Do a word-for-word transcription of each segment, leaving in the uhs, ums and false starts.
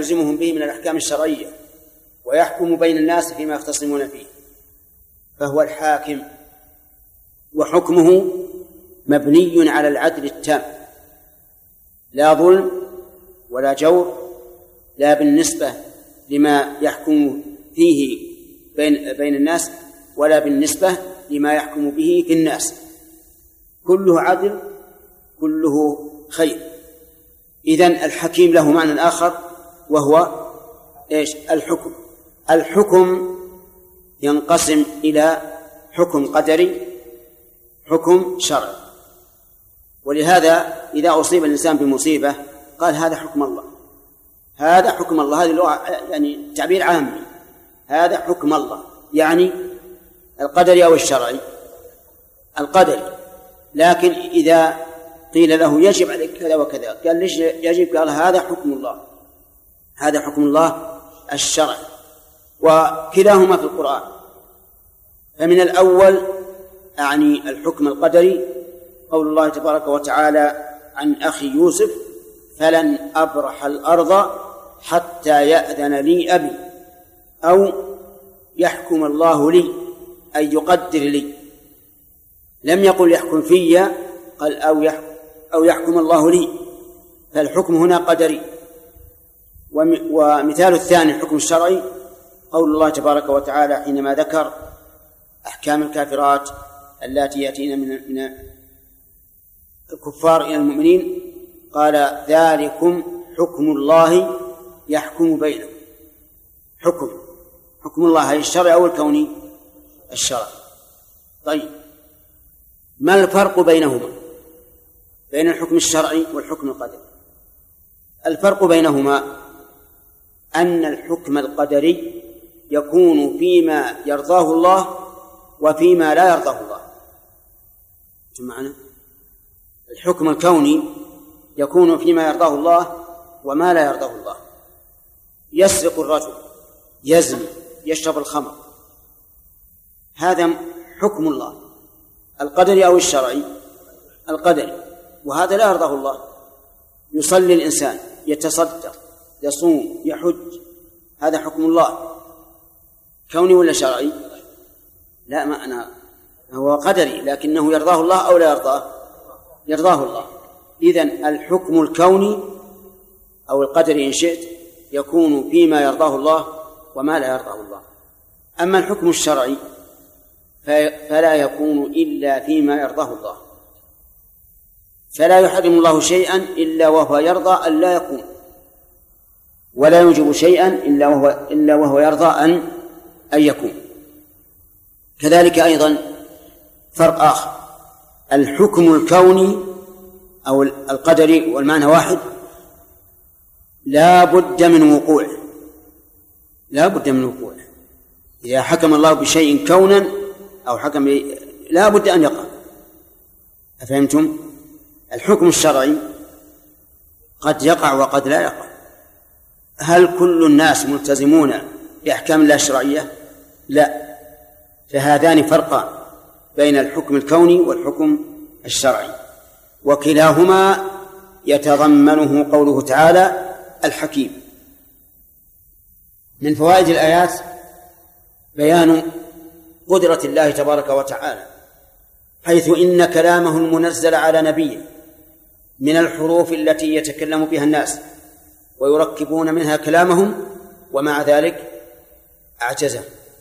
يلزمهم به من الأحكام الشرعية ويحكم بين الناس فيما يختصمون فيه، فهو الحاكم، وحكمه مبني على العدل التام، لا ظلم ولا جور، لا بالنسبة لما يحكم فيه بين, بين الناس ولا بالنسبة لما يحكم به في الناس، كله عدل كله خير. إذن الحكيم له معنى آخر وهو إيش؟ الحكم. الحكم ينقسم إلى حكم قدري، حكم شرعي. ولهذا إذا أصيب الإنسان بمصيبة قال هذا حكم الله، هذا حكم الله، هذه اللغة يعني تعبير عامي، هذا حكم الله، يعني القدري أو الشرعي؟ القدري. لكن إذا قيل له يجب عليك كذا وكذا قال ليش يجب؟ قال هذا حكم الله، هذا حكم الله الشرعي، وكلاهما في القرآن. فمن الأول أعني الحكم القدري قول الله تبارك وتعالى عن أخي يوسف: فلن أبرح الأرض حتى يأذن لي أبي أو يحكم الله لي، أي يقدر لي. لم يقل يحكم في، قال أو يحكم, أو يحكم الله لي، فالحكم هنا قدري. ومثال الثاني الحكم الشرعي قول الله تبارك وتعالى حينما ذكر أحكام الكافرات التي يأتين من من الكفار إلى المؤمنين قال: ذلكم حكم الله يحكم بينكم. حكم حكم الله هي الشرعي أو الكوني؟ الشرعي. طيب، ما الفرق بينهما، بين الحكم الشرعي والحكم القدري؟ الفرق بينهما أن الحكم القدري يكون فيما يرضاه الله وفيما لا يرضاه الله. جمعنا. الحكم الكوني يكون فيما يرضاه الله وما لا يرضاه الله. يسرق الرجل، يزني، يشرب الخمر، هذا حكم الله القدري أو الشرعي؟ القدري، وهذا لا يرضاه الله. يصلي الإنسان، يتصدق، يصوم، يحج، هذا حكم الله، كوني ولا شرعي؟ لا، ما أنا هو قدري، لكنه يرضاه الله أو لا يرضاه؟ يرضاه الله. إذن الحكم الكوني أو القدري إن شئت يكون فيما يرضاه الله وما لا يرضاه الله. أما الحكم الشرعي فلا يكون إلا فيما يرضاه الله، فلا يحرم الله شيئا إلا وهو يرضى أن لا يكون، ولا يوجب شيئا إلا وهو, إلا وهو يرضى أن, أن يكون. كذلك أيضا فرق آخر، الحكم الكوني أو القدري والمعنى واحد، لا بد من وقوعه، لا بد من وقوعه. إذا حكم الله بشيء كونا أو حكم لا بد أن يقع. أفهمتم؟ الحكم الشرعي قد يقع وقد لا يقع. هل كل الناس ملتزمون بأحكام الله الشرعية؟ لا. فهذان فرقان بين الحكم الكوني والحكم الشرعي، وكلاهما يتضمنه قوله تعالى الحكيم. من فوائد الآيات بيان قدرة الله تبارك وتعالى، حيث إن كلامه المنزل على نبيه من الحروف التي يتكلم بها الناس ويركبون منها كلامهم ومع ذلك أعجزه.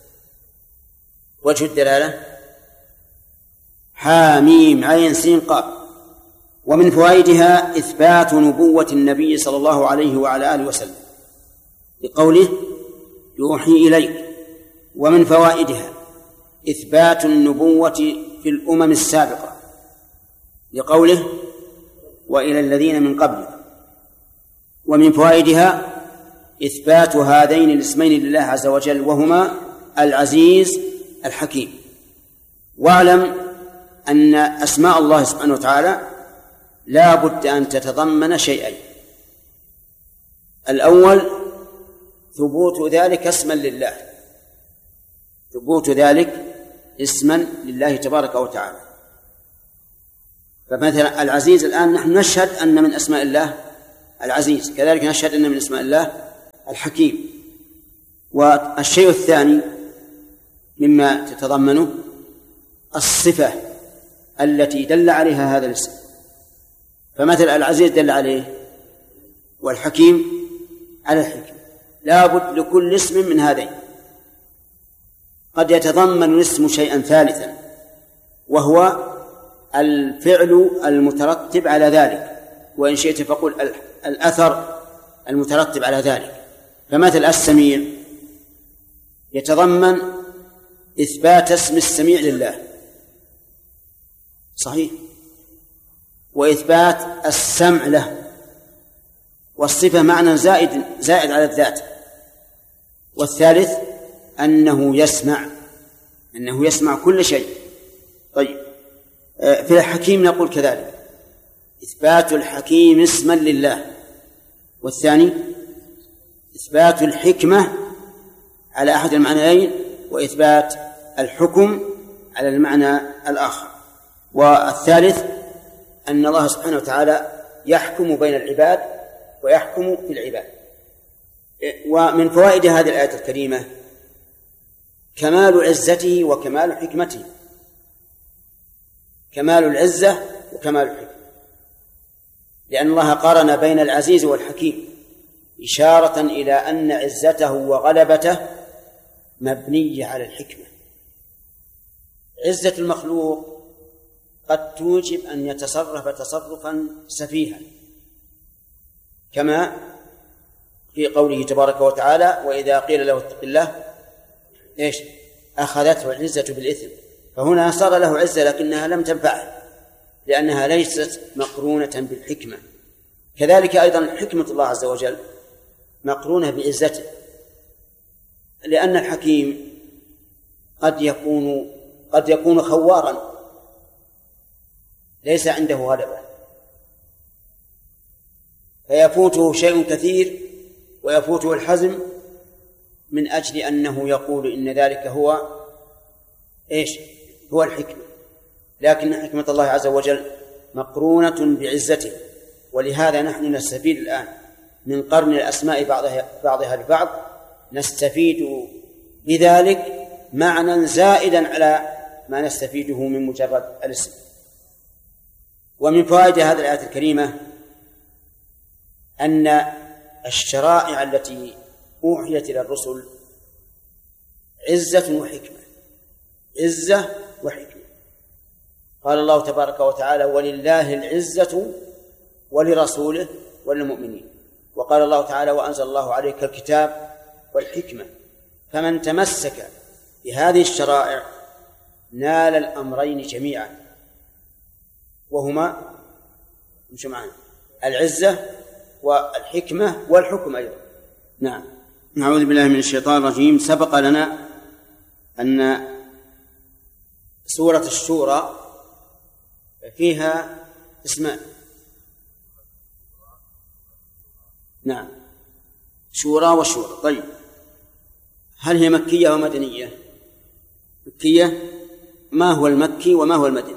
وجه الدلالة حاميم عين سين قاف. ومن فوائدها إثبات نبوة النبي صلى الله عليه وعلى آله وسلم لقوله يوحي إليك. ومن فوائدها إثبات النبوة في الأمم السابقة لقوله وإلى الذين من قبل. ومن فوائدها إثبات هذين الاسمين لله عز وجل وهما العزيز الحكيم. واعلم أن أسماء الله سبحانه وتعالى لا بد أن تتضمن شيئين: الأول ثبوت ذلك اسما لله، ثبوت ذلك اسما لله تبارك وتعالى. فمثلا العزيز الآن نحن نشهد أن من أسماء الله العزيز، كذلك نشهد أن من أسماء الله الحكيم. والشيء الثاني مما تتضمنه الصفة التي دل عليها هذا الاسم. فمثل العزيز دل عليه، والحكيم على الحكمة. لا بد لكل اسم من هذين. قد يتضمن الاسم شيئا ثالثا وهو الفعل المترتب على ذلك، وإن شئت فقل الأثر المترتب على ذلك. فمثل السميع يتضمن إثبات اسم السميع لله، صحيح، وإثبات السمع له، والصفة معنى زائد زائد على الذات. والثالث أنه يسمع، أنه يسمع كل شيء. طيب، في الحكيم نقول كذلك إثبات الحكيم اسما لله، والثاني إثبات الحكمة على أحد المعنيين، وإثبات الحكم على المعنى الآخر. والثالث أن الله سبحانه وتعالى يحكم بين العباد ويحكم في العباد. ومن فوائد هذه الآية الكريمة كمال عزته وكمال حكمته، كمال العزة وكمال الحكمة، لأن الله قارن بين العزيز والحكيم إشارة إلى أن عزته وغلبته مبنية على الحكمة. عزة المخلوق قد توجب أن يتصرف تصرفا سفيها، كما في قوله تبارك وتعالى: وإذا قيل له اتق الله إيش أخذته العزة بالإثم. فهنا صار له عزة لكنها لم تنفعه لأنها ليست مقرونة بالحكمة. كذلك أيضا حكمة الله عز وجل مقرونة بعزته، لأن الحكيم قد يكون قد يكون خوارا ليس عنده غلبة، فيفوته شيء كثير ويفوته الحزم من أجل أنه يقول إن ذلك هو إيش هو الحكمة. لكن حكمة الله عز وجل مقرونة بعزته، ولهذا نحن نستفيد الآن من قرن الأسماء بعضها, بعضها لبعض، نستفيد بذلك معنى زائدا على ما نستفيده من مجرد الاسم. ومن فوائد هذه الآية الكريمة أن الشرائع التي أوحيت إلى الرسل عزة وحكمة، عزة وحكمة. قال الله تبارك وتعالى: ولله العزة ولرسوله وللمؤمنين. وقال الله تعالى: وأنزل الله عليك الكتاب والحكمة. فمن تمسك بهذه الشرائع نال الأمرين جميعا، وهما مش معنا العزة والحكمة والحكم أيضا. نعم. نعوذ بالله من الشيطان الرجيم. سبق لنا أن سورة الشورى فيها اسمان. نعم، شورى وشورى. طيب، هل هي مكية ومدنية؟ مكية. ما هو المكي وما هو المدني؟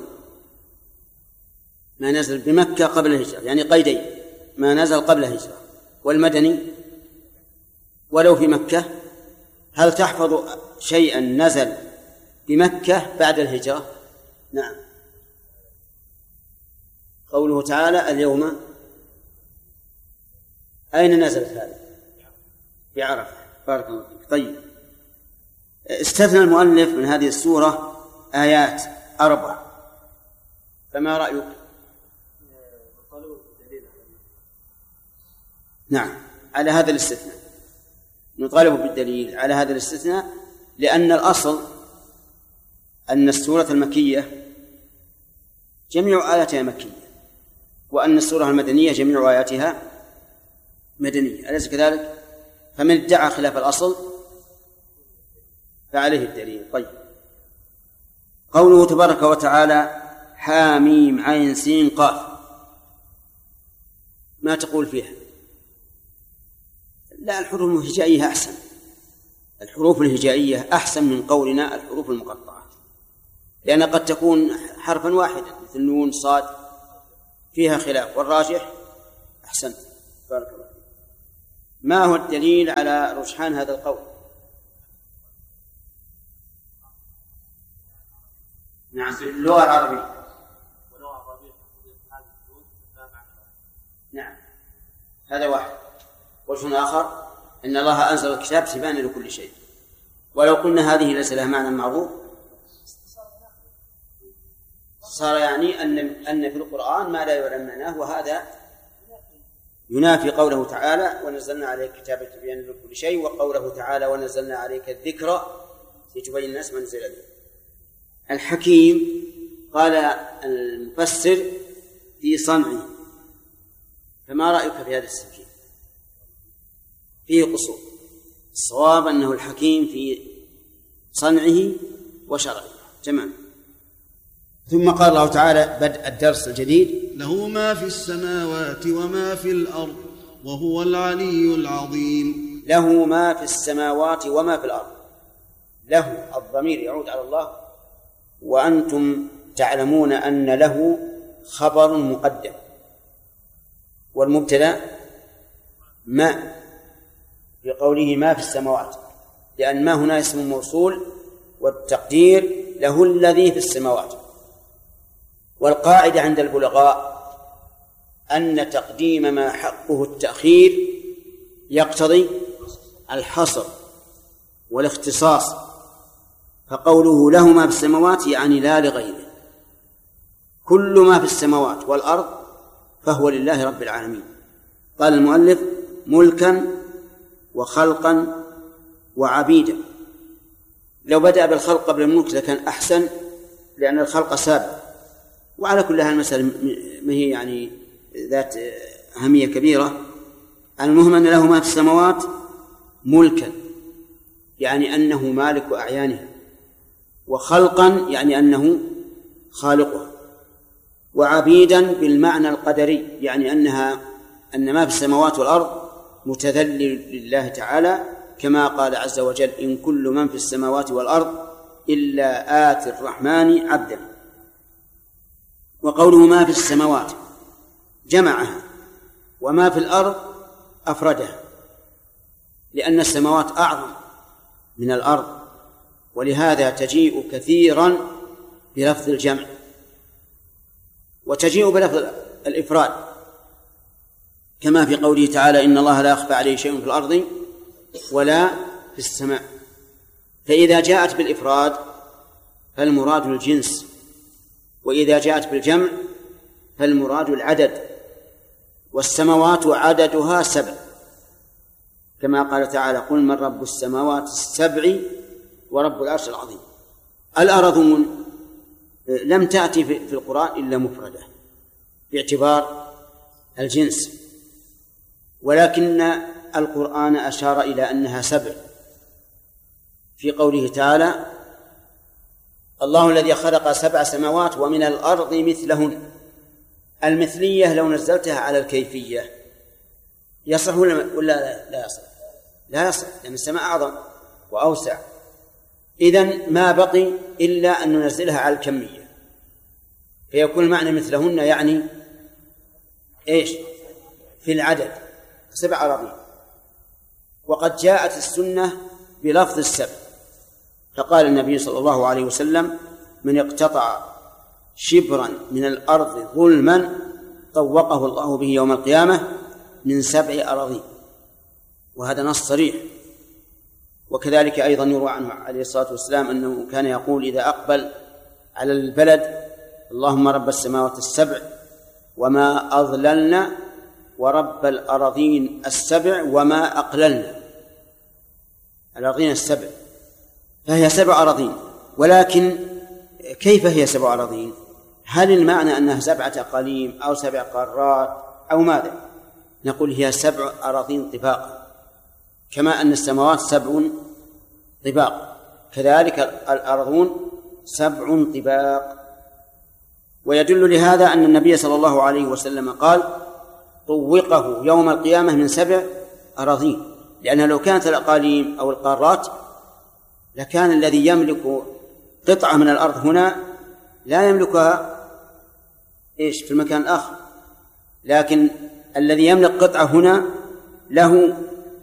ما نزل بمكة قبل الهجرة، يعني قيدين، ما نزل قبل الهجرة. والمدني ولو في مكة. هل تحفظ شيئا نزل بمكة بعد الهجرة؟ نعم. قوله تعالى: اليوم، أين نزلت هذا؟ في عرفة. بارك الله فيك. طيب، استثنى المؤلف من هذه السورة آيات أربع، فما رأيك؟ نعم، على هذا الاستثناء نطالب بالدليل على هذا الاستثناء، لأن الأصل أن السورة المكية جميع آياتها مكية، وأن السورة المدنية جميع آياتها مدنية، أليس كذلك؟ فمن ادعى خلاف الأصل فعليه الدليل. طيب، قوله تبارك وتعالى: حاميم عين سين قاف، ما تقول فيها؟ لا، الحروف الهجائية أحسن، الحروف الهجائية أحسن من قولنا الحروف المقطعة، لأن قد تكون حرفا واحدا مثل نون صاد فيها خلاف، والراجح أحسنت. بارك الله. ما هو الدليل على رجحان هذا القول؟ نعم اللغة العربية. نعم هذا واحد. وجه آخر أن الله أنزل الكتاب تبيانا لكل شيء، ولو قلنا هذه ليس لها معنى معروف صار يعني أن أن في القرآن ما لا يعلم معناه، وهذا ينافي قوله تعالى ونزلنا عليك كتابا تبيانا لكل شيء، وقوله تعالى ونزلنا عليك الذكر لتبين الناس ما نزل عليه. الحكيم قال المفسر في صنعه، فما رأيك في هذا السكين؟ فيه قصور. الصواب أنه الحكيم في صنعه وشرعه. تمام. ثم قال الله تعالى بدء الدرس الجديد: له ما في السماوات وما في الأرض وهو العلي العظيم. له ما في السماوات وما في الأرض. له الضمير يعود على الله، وأنتم تعلمون أن له خبر مقدم، والمبتدأ ما في قوله ما في السماوات، لأن ما هنا اسم موصول، والتقدير له الذي في السماوات. والقاعدة عند البلغاء أن تقديم ما حقه التأخير يقتضي الحصر والاختصاص، فقوله له ما في السماوات يعني لا لغيره. كل ما في السماوات والأرض فهو لله رب العالمين. قال المؤلف: ملكا وخلقا وعبيدا. لو بدأ بالخلق قبل الملك لكان أحسن، لأن الخلق سابق. وعلى كل هذه المسألة ما هي يعني ذات أهمية كبيرة. المهم أن له ما في السماوات ملكا يعني أنه مالك أعيانها، وخلقا يعني أنه خالقها، وعبيدا بالمعنى القدري يعني أنها أن ما في السماوات والأرض متذلل لله تعالى، كما قال عز وجل: إن كل من في السماوات والأرض إلا آتي الرحمن عبدا. وقوله ما في السماوات جمعها، وما في الأرض أفردها، لأن السماوات أعظم من الأرض، ولهذا تجيء كثيرا بلفظ الجمع، وتجيء بلفظ الإفراد، كما في قوله تعالى: إن الله لا يخفى عليه شيء في الأرض ولا في السماء. فإذا جاءت بالإفراد فالمراد الجنس، وإذا جاءت بالجمع فالمراد العدد. والسماوات عددها سبع، كما قال تعالى: قل من رب السماوات السبع ورب العرش العظيم. الأرضون لم تأتي في القرآن إلا مفردة باعتبار الجنس، ولكن القرآن أشار إلى أنها سبع في قوله تعالى: الله الذي خلق سبع سماوات ومن الأرض مثلهن. المثلية لو نزلتها على الكيفية يصح ولا لا يصح؟ لا يصح، لأن السماء أعظم وأوسع. إذن ما بقي إلا أن ننزلها على الكمية، فيكون المعنى مثلهن يعني إيش؟ في العدد سبع أراضين. وقد جاءت السنة بلفظ السبع، فقال النبي صلى الله عليه وسلم: من اقتطع شبرا من الأرض ظلما طوقه الله به يوم القيامة من سبع أراضين. وهذا نص صريح. وكذلك أيضا يروى عنه عليه الصلاة والسلام أنه كان يقول إذا أقبل على البلد: اللهم رب السماوات السبع وما أضللنا، ورب الأراضين السبع وما أقللنا. الأراضين السبع، فهي سبع أراضين. ولكن كيف هي سبع أراضين؟ هل المعنى أنها سبعة أقاليم أو سبع قارات أو ماذا؟ نقول هي سبع أراضين طباقا، كما أن السماوات سبع طباق، كذلك الأرضون سبع طباق. ويدل لهذا أن النبي صلى الله عليه وسلم قال: طوقه يوم القيامة من سبع أراضين، لأنها لو كانت الأقاليم أو القارات لكان الذي يملك قطعة من الأرض هنا لا يملكها إيش في المكان الآخر، لكن الذي يملك قطعة هنا له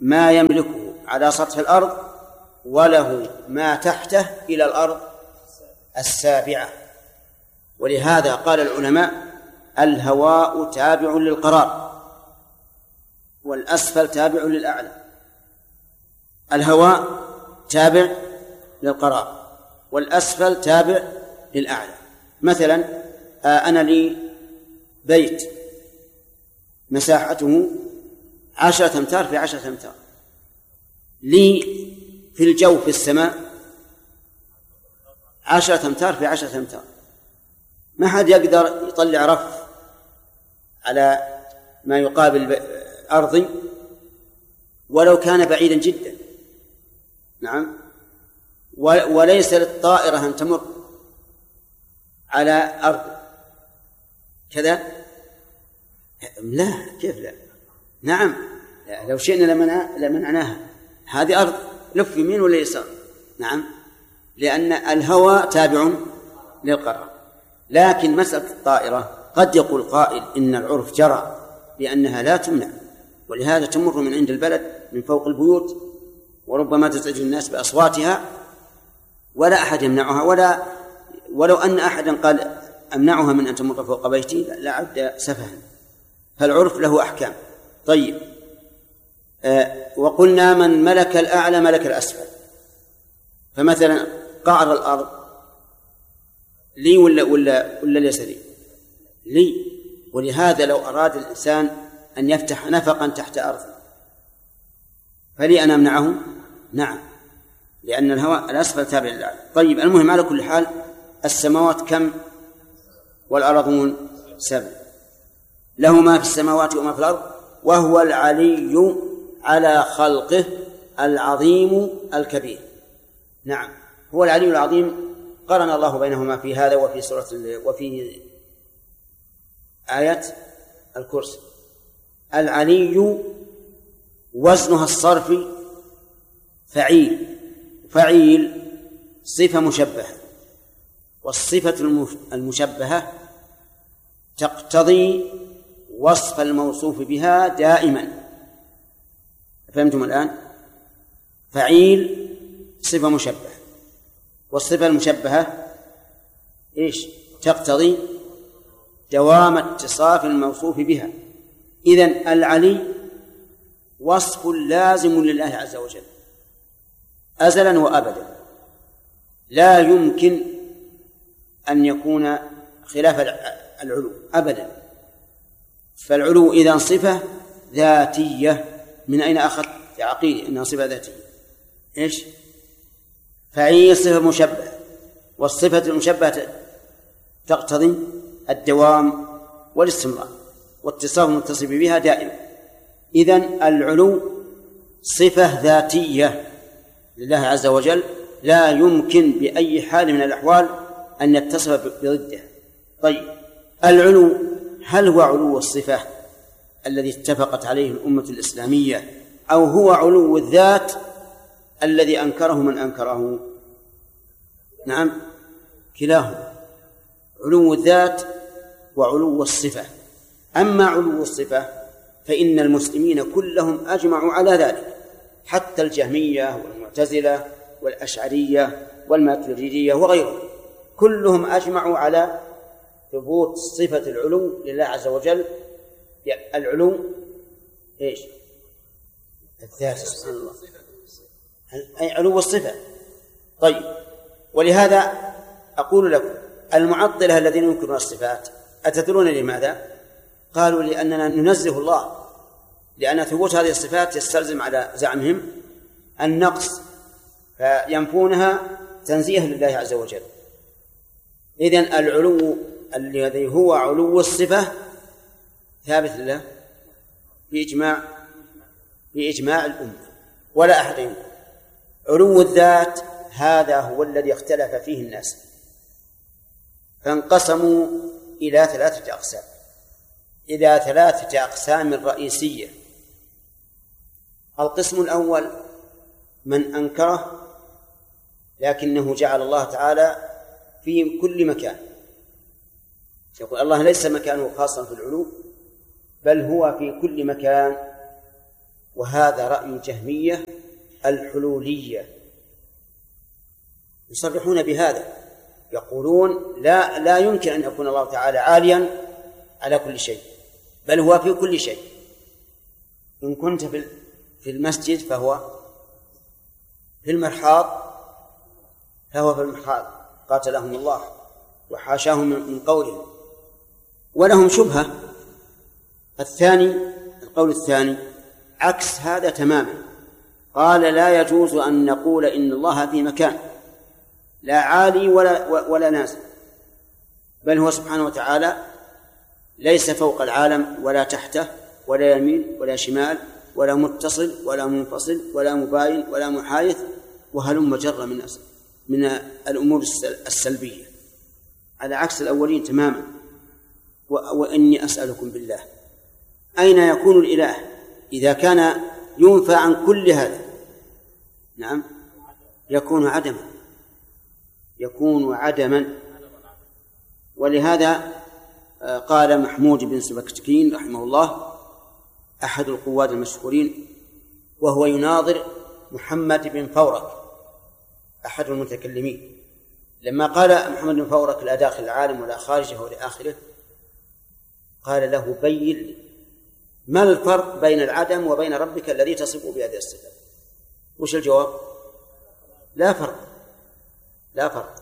ما يملكه على سطح الأرض وله ما تحته إلى الأرض السابعة. ولهذا قال العلماء الهواء تابع للقرار والأسفل تابع للأعلى. الهواء تابع للقرار والأسفل تابع للأعلى. مثلا أنا لي بيت مساحته عشرة أمتار في عشرة أمتار، لي في الجو في السماء عشرة أمتار في عشرة أمتار. ما حد يقدر يطلع رف على ما يقابل أرضي ولو كان بعيدا جدا. نعم. وليس للطائرة أن تمر على أرض كذا، لا، كيف لا؟ نعم، لا. لو شئنا لمنعناها. هذه أرض، لف يمين ولا يسار. نعم، لأن الهواء تابع للقرار. لكن مسألة الطائرة قد يقول قائل إن العرف جرى بأنها لا تمنع، ولهذا تمر من عند البلد من فوق البيوت وربما تزعج الناس بأصواتها ولا أحد يمنعها، ولا ولو أن أحدا قال أمنعها من أن تمر فوق بيتي لعد سفها. فالعرف له أحكام. طيب، آه وقلنا من ملك الأعلى ملك الأسفل. فمثلا قعر الأرض لي ولا ولا ولا ليس لي؟ لي. ولهذا لو أراد الإنسان أن يفتح نفقا تحت أرض فلي أن أمنعه؟ نعم، لأن الهواء الأسفل تابع للأعلى. طيب، المهم على كل حال السماوات كم والأرضون سبع، له ما في السماوات وما في الأرض، وهو العلي على خلقه العظيم الكبير. نعم، هو العلي العظيم. قرن الله بينهما في هذا وفي سورة وفي آية الكرسي. العلي وزنها الصرفي فعيل، فعيل صفة مشبهة، والصفة المشبهة تقتضي وصف الموصوف بها دائما. فهمتم الآن؟ فعيل صفة مشبهة، والصفة المشبهة إيش؟ تقتضي دوام اتصاف الموصوف بها. إذن العلي وصف لازم لله عز وجل أزلا وأبدا، لا يمكن أن يكون خلاف العلو أبدا. فالعلو إذن صفة ذاتية. من أين أخذ عقيدة أنها صفة ذاتية؟ إيش؟ فهي صفة مشبهة، والصفة المشبهة تقتضي الدوام والاستمرار واتصاف المتصف بها دائما. إذن العلو صفة ذاتية لله عز وجل، لا يمكن بأي حال من الأحوال أن يتصف بضده. طيب، العلو هل هو علو الصفة الذي اتفقت عليه الأمة الإسلامية، أو هو علو الذات الذي أنكره من أنكره؟ نعم، كلاهما، علو الذات وعلو الصفة. أما علو الصفة فإن المسلمين كلهم أجمعوا على ذلك، حتى الجهمية والمعتزلة والأشعرية والماتريدية وغيرهم، كلهم أجمعوا على ثبوت صفة العلو لله عز وجل. العلو إيش؟ الذات، سبحان الله، أي علو الصفة. طيب، ولهذا أقول لكم المعطلة الذين ينكرون الصفات أتدرون لماذا؟ قالوا لأننا ننزه الله، لأن ثبوت هذه الصفات يستلزم على زعمهم النقص، فينفونها تنزيها لله عز وجل. إذن العلو الذي هو علو الصفة ثابت لله بإجماع بإجماع الأمة ولا أحد ينكر. علو الذات هذا هو الذي اختلف فيه الناس، فانقسموا إلى ثلاثة أقسام، إلى ثلاثة أقسام رئيسية. القسم الأول من أنكره لكنه جعل الله تعالى في كل مكان، يقول الله ليس مكانه خاصا في العلو، بل هو في كل مكان وهذا رأي الجهمية الحلولية، يصرحون بهذا، يقولون لا لا يمكن أن يكون الله تعالى عاليا على كل شيء، بل هو في كل شيء. إن كنت في المسجد فهو في المرحاض فهو في المرحاض، قاتلهم الله وحاشاهم من قولهم. ولهم شبهة الثاني، القول الثاني عكس هذا تماما، قال لا يجوز أن نقول إن الله في مكان لا عالي ولا, ولا نازل، بل هو سبحانه وتعالى ليس فوق العالم ولا تحته ولا يمين ولا شمال ولا متصل ولا منفصل ولا مباين ولا محايث وهلم جر من من الأمور السلبية، على عكس الأولين تماما. وإني أسألكم بالله أين يكون الإله إذا كان ينفى عن كل هذا؟ نعم، يكون عدما، يكون عدما. ولهذا قال محمود بن سبكتكين رحمه الله أحد القواد المشهورين وهو يناظر محمد بن فورك أحد المتكلمين، لما قال محمد بن فورك لا داخل العالم ولا خارجه ولا آخره، قال له بين ما الفرق بين العدم وبين ربك الذي تصفه بهذه الصفات؟ وش الجواب؟ لا فرق، لا فرق.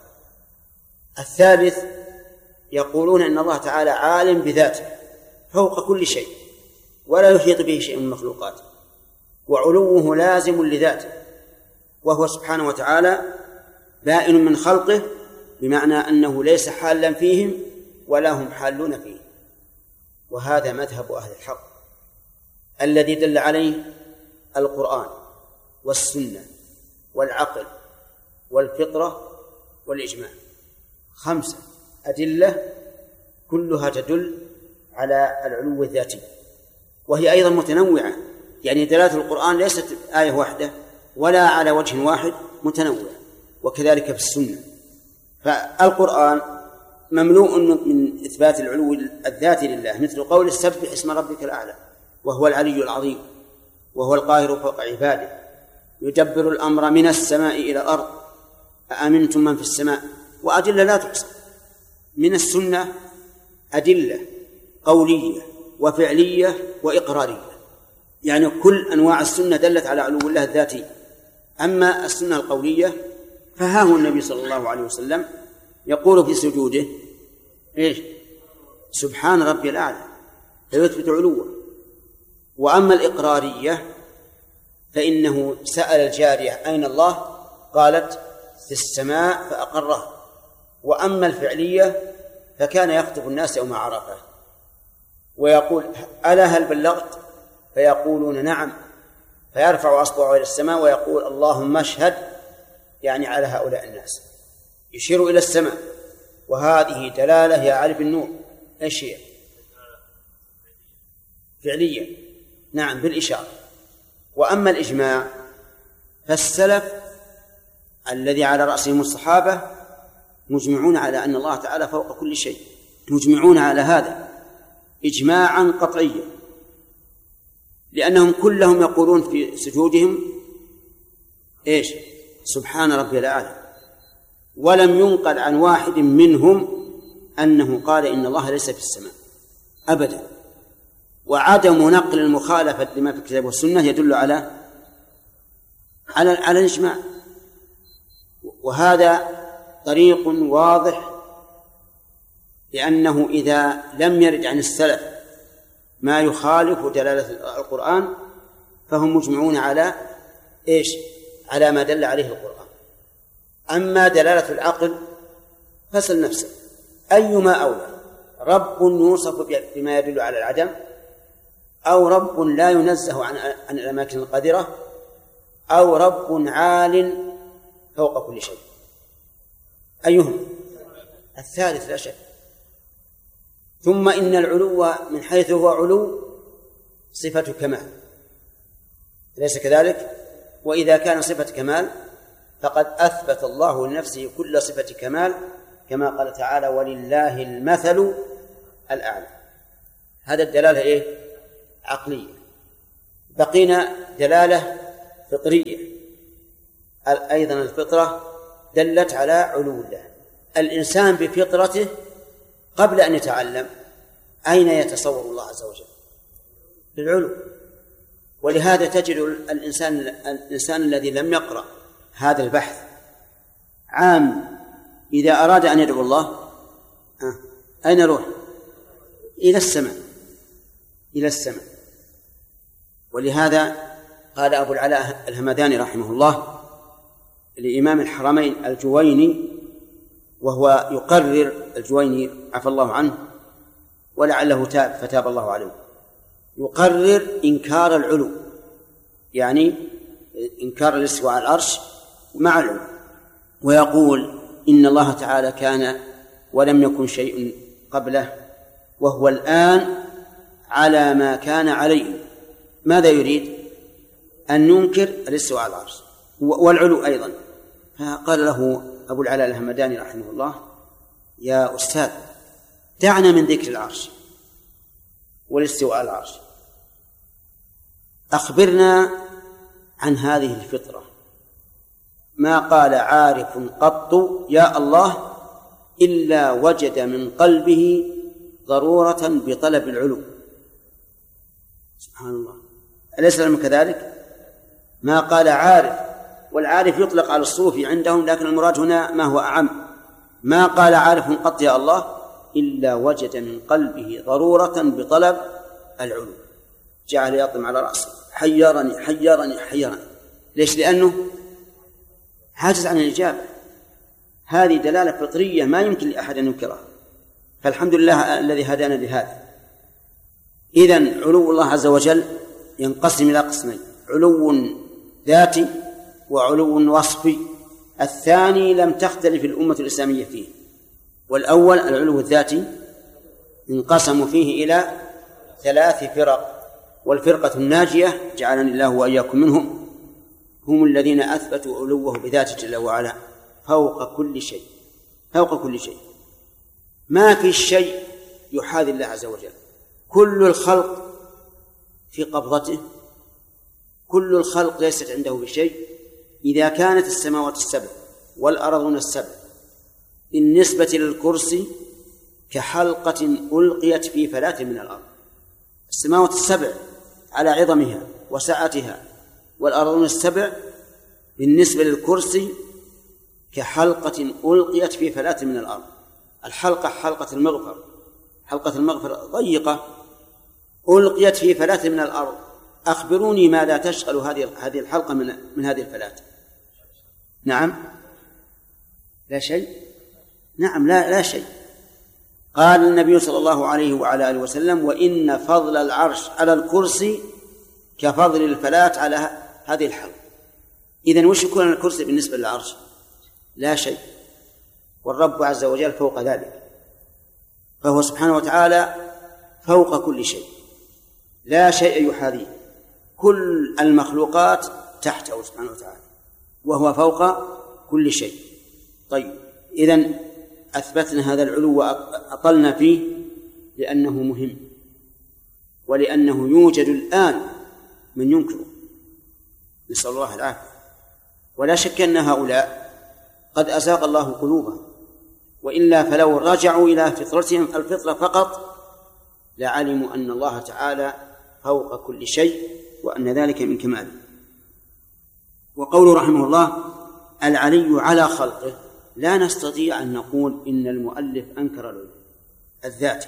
الثالث يقولون إن الله تعالى عالم بذاته فوق كل شيء ولا يحيط به شيء من مخلوقاته، وعلوه لازم لذاته، وهو سبحانه وتعالى بائن من خلقه، بمعنى أنه ليس حالا فيهم ولا هم حالون فيه. وهذا مذهب أهل الحق الذي دل عليه القرآن والسنة والعقل والفطرة والإجماع، خمسة أدلة كلها تدل على العلو الذاتي، وهي أيضا متنوعة، يعني دلالة القرآن ليست آية واحدة ولا على وجه واحد، متنوعة. وكذلك في السنة، فالقرآن مملوء من إثبات العلو الذاتي لله، مثل قول سبح اسم ربك الأعلى، وهو العلي العظيم، وهو القاهر فوق عباده، يدبر الأمر من السماء إلى الأرض، أأمنتم من في السماء، وأدلة لا تحصى. من السنة أدلة قولية وفعلية وإقرارية، يعني كل أنواع السنة دلت على علو الله الذاتي. أما السنة القولية فها هو النبي صلى الله عليه وسلم يقول في سجوده إيش؟ سبحان ربي الأعلى، فيثبت علوه. وأما الإقرارية فإنه سأل الجارية أين الله؟ قالت في السماء فأقرها. وأما الفعلية فكان يخطب الناس يوم عرفة ويقول ألا هل بلغت؟ فيقولون نعم، فيرفع أصبعه إلى السماء ويقول اللهم اشهد، يعني على هؤلاء الناس، يشير إلى السماء. وهذه دلالة يا علي بن نور إيش هي؟ فعلية، نعم بالإشارة. وأما الإجماع فالسلف الذي على رأسهم الصحابة مجمعون على أن الله تعالى فوق كل شيء، مجمعون على هذا إجماعا قطعيا، لأنهم كلهم يقولون في سجودهم إيش؟ سبحان ربي الأعلى، ولم ينقل عن واحد منهم أنه قال إن الله ليس في السماء أبدا. وعدم نقل المخالفة لما في الكتاب والسنة يدل على على على الإجماع. وهذا طريق واضح، لأنه إذا لم يرد عن السلف ما يخالف دلالة القرآن فهم مجمعون على إيش؟ على ما دل عليه القرآن. أما دلالة العقل فاسأل نفسك أيما أولى، رب يوصف بما يدل على العدم، أو رب لا ينزه عن عن الأماكن القذرة، أو رب عال فوق كل شيء؟ أيهم؟ الثالث لا شك. ثم إن العلو من حيث هو علو صفة كمال، أليس كذلك؟ وإذا كان صفة كمال فقد أثبت الله لنفسه كل صفة كمال، كما قال تعالى ولله المثل الأعلى. هذا الدلالة إيه؟ عقلية. بقينا دلالة فطرية، أيضا الفطرة دلت على علو الله. الإنسان بفطرته قبل أن يتعلم أين يتصور الله عز وجل؟ بالعلو. ولهذا تجد الإنسان, الإنسان الذي لم يقرأ هذا البحث عام إذا أراد أن يدعو الله أين يروح؟ إلى السماء، إلى السماء. ولهذا قال أبو العلاء الهمداني رحمه الله لإمام الحرمين الجويني، وهو يقرر، الجويني عفى الله عنه ولعله تاب فتاب الله عليه، يقرر إنكار العلو، يعني إنكار الاستواء على العرش مع العلو، ويقول إن الله تعالى كان ولم يكن شيء قبله وهو الآن على ما كان عليه. ماذا يريد؟ أن ننكر الاستواء على العرش والعلو أيضا. فقال له أبو العلاء الهمداني رحمه الله: يا أستاذ، دعنا من ذكر العرش والاستواء على العرش، أخبرنا عن هذه الفطرة. ما قال عارف قط يا الله إلا وجد من قلبه ضرورة بطلب العلو. سبحان الله، أليس لهم كذلك؟ ما قال عارف، والعارف يطلق على الصوفي عندهم، لكن المراد هنا ما هو أعم. ما قال عارف قط يا الله إلا وجد من قلبه ضرورة بطلب العلو، جعل يطم على رأسه: حيرني حيرني حيرني. ليش؟ لأنه عاجز عن الإجابة. هذه دلالة فطرية ما يمكن لأحد أن ينكرها، فالحمد لله الذي هدانا لهذا. إذن علو الله عز وجل ينقسم إلى قسمين: علو ذاتي وعلو وصفي. الثاني لم تختلف الأمة الإسلامية فيه، والأول العلو الذاتي انقسموا فيه إلى ثلاث فرق، والفرقة الناجية جعلني الله وإياكم منهم هم الذين أثبتوا علوه بذاته جل وعلا فوق كل شيء، فوق كل شيء. ما في شيء يحاذي الله عز وجل، كل الخلق في قبضته، كل الخلق ليست عنده بشيء. إذا كانت السماوات السبع والأرضون السبع بالنسبة للكرسي كحلقة ألقيت في فلاة من الأرض، السماوات السبع على عظمها وسعتها، والأرضون السبع بالنسبة للكرسي كحلقة ألقيت في فلاة من الأرض. الحلقة حلقة المغفر، حلقة المغفر ضيقة ألقيت في فلاة من الأرض. أخبروني ماذا تشغل هذه هذه الحلقة من من هذه الفلاة؟ نعم، لا شيء. نعم، لا لا شيء. قال النبي صلى الله عليه وعلى آله وسلم: وإن فضل العرش على الكرسي كفضل الفلاة على هذه الحلقة. إذن وش يكون الكرسي بالنسبة للعرش؟ لا شيء. والرب عز وجل فوق ذلك، فهو سبحانه وتعالى فوق كل شيء، لا شيء يحاذيه، كل المخلوقات تحته سبحانه وتعالى، وهو فوق كل شيء. طيب، إذن أثبتنا هذا العلو وأطلنا فيه لأنه مهم، ولأنه يوجد الآن من ينكره، نسأل الله العافية. ولا شك أن هؤلاء قد أزاغ الله قلوبهم، وإلا فلو رجعوا إلى فطرتهم الفطرة فقط لعلموا أن الله تعالى فوق كل شيء وأن ذلك من كماله. وقوله رحمه الله: العلي على خلقه، لا نستطيع أن نقول إن المؤلف أنكر العلو الذات،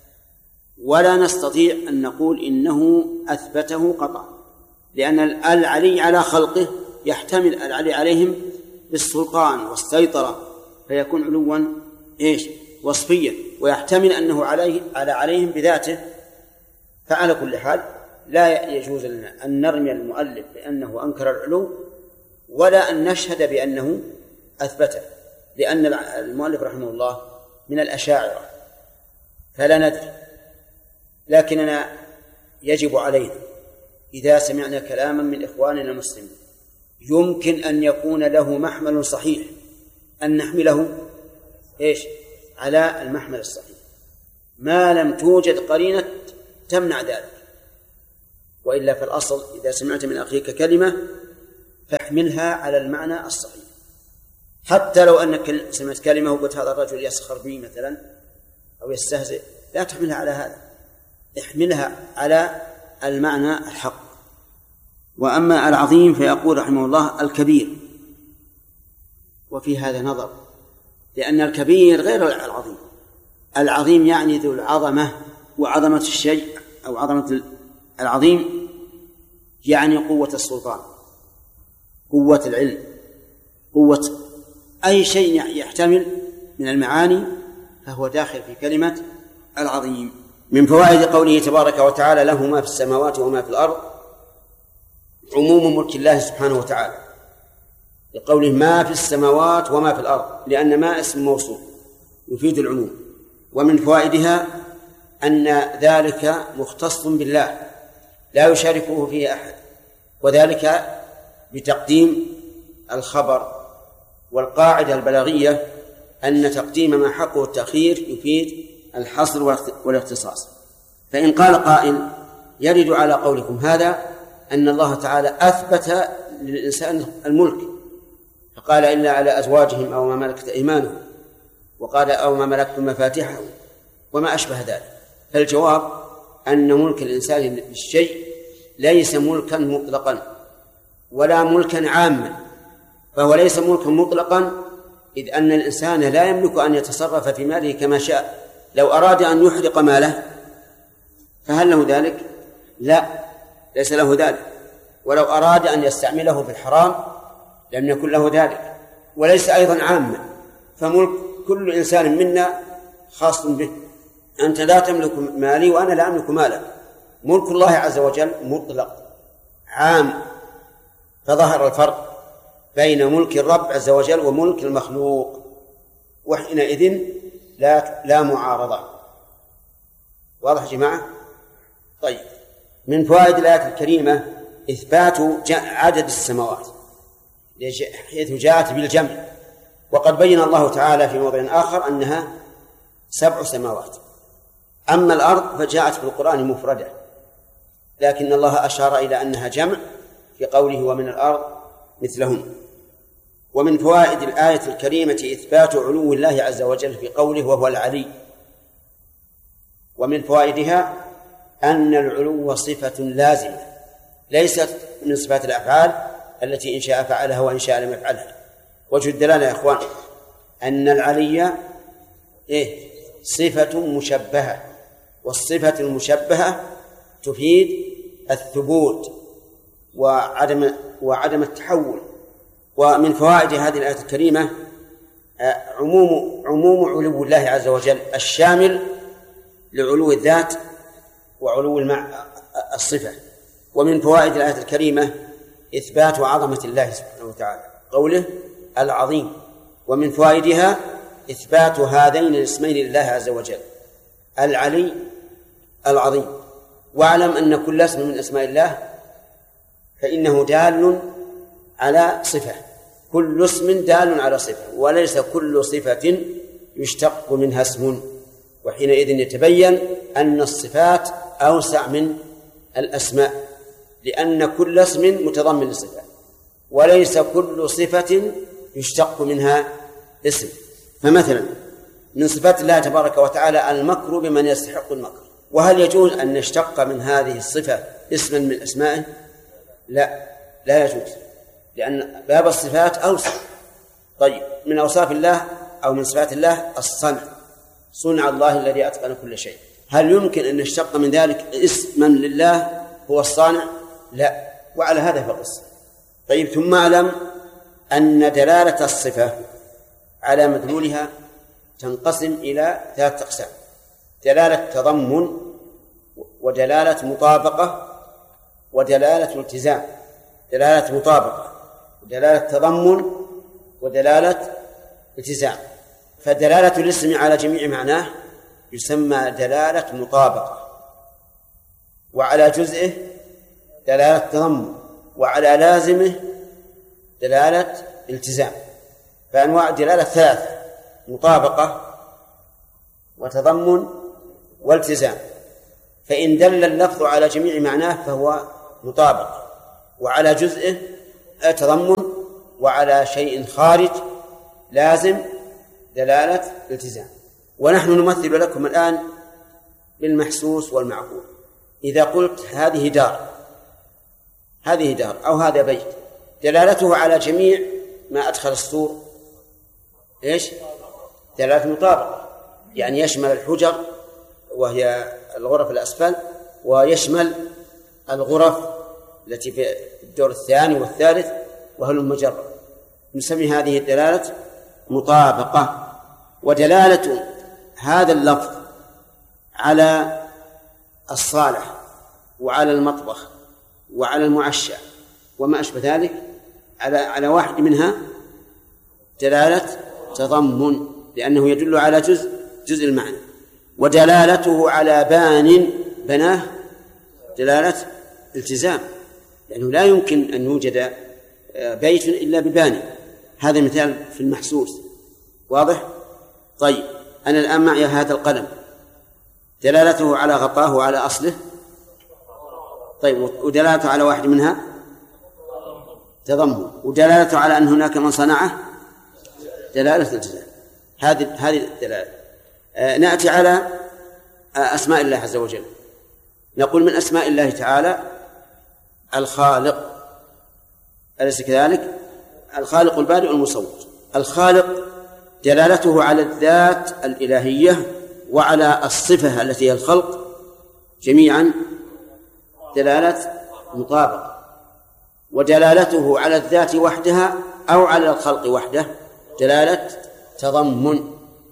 ولا نستطيع أن نقول إنه أثبته قطعا، لأن العلي على خلقه يحتمل العلي عليهم بالسلطان والسيطرة، فيكون علوا إيش؟ وصفيا، ويحتمل أنه عليه على عليهم بذاته. فعلى كل حال لا يجوز لنا أن نرمي المؤلف بأنه أنكر العلو ولا أن نشهد بأنه أثبته، لأن المؤلف رحمه الله من الأشاعرة فلا ندري. لكننا يجب علينا إذا سمعنا كلاما من إخواننا المسلمين يمكن أن يكون له محمل صحيح أن نحمله إيش؟ على المحمل الصحيح، ما لم توجد قرينة تمنع ذلك. وإلا في الأصل إذا سمعت من أخيك كلمة فاحملها على المعنى الصحيح، حتى لو أنك سمعت كلمة وقلت هذا الرجل يسخر بي مثلا أو يستهزئ، لا تحملها على هذا، احملها على المعنى الحق. وأما العظيم فيقول رحمه الله الكبير، وفي هذا نظر، لأن الكبير غير العظيم. العظيم يعني ذو العظمة، وعظمة الشيء أو عظمة العظيم يعني قوة السلطان، قوة العلم، قوة أي شيء يحتمل من المعاني فهو داخل في كلمة العظيم. من فوائد قوله تبارك وتعالى له ما في السماوات وما في الأرض عموم ملك الله سبحانه وتعالى، لقوله ما في السماوات وما في الأرض، لأن ما اسم موصول يفيد العموم. ومن فوائدها أن ذلك مختص بالله لا يشاركه فيه أحد، وذلك بتقديم الخبر. والقاعدة البلاغية أن تقديم ما حقه التأخير يفيد الحصر والاختصاص. فإن قال قائل يرد على قولكم هذا أن الله تعالى أثبت للإنسان الملك، فقال إلا على أزواجهم أو ما ملكت أيمانهم، وقال أو ما ملكتم مفاتحه وما أشبه ذلك. فالجواب أن ملك الإنسان للشيء ليس ملكا مطلقا ولا ملكا عاما، فهو ليس ملكا مطلقا إذ أن الإنسان لا يملك أن يتصرف في ماله كما شاء. لو أراد أن يحرق ماله فهل له ذلك؟ لا، ليس له ذلك. ولو أراد أن يستعمله في الحرام لم يكن له ذلك، وليس أيضا عاما، فملك كل إنسان منا خاص به. أنت لا تملك مالي وأنا لا أملك مالك. ملك الله عز وجل مطلق عام، فظهر الفرق بين ملك الرب عز وجل وملك المخلوق، وحينئذ لا لا معارضة. واضح يا جماعة؟ طيب، من فوائد الآية الكريمة إثبات عدد السماوات حيث جاءت بالجمع، وقد بين الله تعالى في موضع آخر أنها سبع سماوات. أما الأرض فجاءت في القرآن مفردة، لكن الله أشار إلى أنها جمع في قوله ومن الأرض مثلهم. ومن فوائد الآية الكريمة إثبات علو الله عز وجل في قوله وهو العلي. ومن فوائدها أن العلو صفة لازمة ليست من صفات الأفعال التي إن شاء فعلها وإن شاء لم يفعلها. وجه الدلالة يا إخوان أن العلي إيه؟ صفة مشبهة، والصفة المشبهة تفيد الثبوت وعدم وعدم التحول. ومن فوائد هذه الآية الكريمة عموم عموم علو الله عز وجل الشامل لعلو الذات وعلو المع... الصفة. ومن فوائد الآية الكريمة إثبات عظمة الله سبحانه وتعالى قوله العظيم. ومن فوائدها إثبات هذين الاسمين لله عز وجل العلي العظيم. واعلم أن كل اسم من أسماء الله فإنه دال على صفة، كل اسم دال على صفة، وليس كل صفة يشتق منها اسم. وحينئذ يتبين أن الصفات أوسع من الأسماء، لأن كل اسم متضمن لصفة، وليس كل صفة يشتق منها اسم. فمثلا من صفات الله تبارك وتعالى المكر بمن يستحق المكر، وهل يجوز أن نشتق من هذه الصفة اسما من أسمائه؟ لا، لا يجوز، لأن باب الصفات أوسع. طيب، من أوصاف الله أو من صفات الله الصنع، صنع الله الذي أتقن كل شيء، هل يمكن أن نشتق من ذلك اسما لله هو الصانع؟ لا، وعلى هذا فقس. طيب، ثم أعلم أن دلالة الصفة على مدلولها تنقسم إلى ثلاثة أقسام: دلالة تضمن، ودلالة مطابقة، ودلالة التزام. دلالة مطابقة ودلالة تضمن ودلالة التزام. فدلالة الاسم على جميع معناه يسمى دلالة مطابقة، وعلى جزئه دلالة تضمن، وعلى لازمه دلالة التزام. فأنواع الدلالة ثلاثة: مطابقة وتضمن والتزام. فإن دل اللفظ على جميع معناه فهو مطابقة، وعلى جزئه تضمن، وعلى شيء خارج لازم دلالة التزام. ونحن نمثل لكم الآن بالمحسوس والمعقول. إذا قلت هذه دار، هذه دار أو هذا بيت، دلالته على جميع ما أدخل السور إيش؟ دلالة مطابقة، يعني يشمل الحجر وهي الغرف الأسفل، ويشمل الغرف التي في الدور الثاني والثالث وهل مجرد. نسمي هذه الدلالة مطابقة. ودلالة هذا اللفظ على الصالح وعلى المطبخ وعلى المعشى وما أشبه ذلك، على على واحد منها دلالة تضمن، لأنه يدل على جزء جزء المعنى. ودلالته على بان بناه دلالة التزام، لأنه لا يمكن أن يوجد بيت إلا بباني. هذا مثال في المحسوس، واضح؟ طيب، أنا الآن معي هذا القلم، دلالته على غطاه وعلى أصله. طيب، ودلالته على واحد منها تضمن، ودلالته على أن هناك من صنعه دلالة التزام. هذه هذه الدلالة. آه نأتي على آه أسماء الله عز وجل. نقول من أسماء الله تعالى الخالق، أليس كذلك؟ الخالق البارئ المصور. الخالق دلالته على الذات الإلهية وعلى الصفة التي هي الخلق جميعا دلالة مطابقة. ودلالته على الذات وحدها أو على الخلق وحده دلالة تضمن.